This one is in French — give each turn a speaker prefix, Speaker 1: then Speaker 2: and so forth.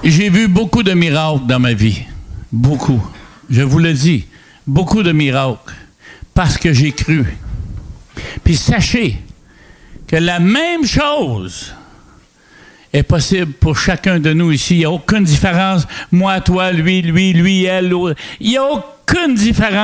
Speaker 1: J'ai vu beaucoup de miracles dans ma vie. Beaucoup. Je vous le dis. Beaucoup de miracles. Parce que j'ai cru. Puis sachez que la même chose est possible pour chacun de nous ici. Il n'y a aucune différence. Moi, toi, lui, elle, l'autre. Il n'y a aucune différence.